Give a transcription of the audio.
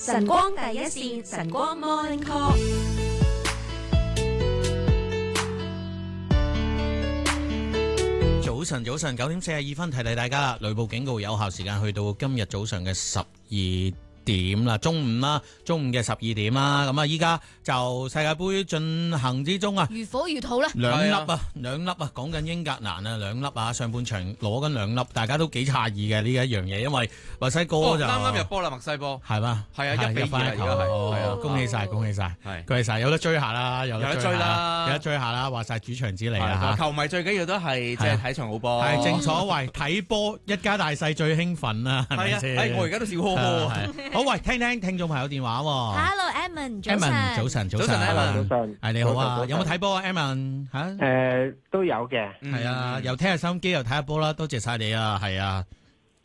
晨光第一線，晨光 Morning Call。 早晨9:42提大家，雷暴警告有效時間去到今日早上嘅12點啦，中午嘅12點啦。咁啊，依家就世界盃進行之中啊， 如火如荼啦， 兩粒啊，講緊英格蘭啊，兩粒啊，上半場攞緊兩粒，大家都幾詫異嘅呢一樣嘢，因為墨西哥就啱啱入波啦，墨西哥係嘛， 係啊，1-2而家係， 恭喜晒，恭喜晒，有得追下啦，有得追下啦，話晒主場之利啦嚇。 球迷最緊要都係即係睇場好波， 係正所謂睇波一家大細最興奮啊，係咪先？ 係我而家都笑呵呵。 好，喂，聽聽眾朋友電話喎。 Hello，Edmond，早晨。 早晨，Edmond。 係你好啊，有冇睇波啊 Edmond 嚇？ 都有嘅。 係啊，又聽下收音機又睇下波啦，多謝晒你啊，係啊。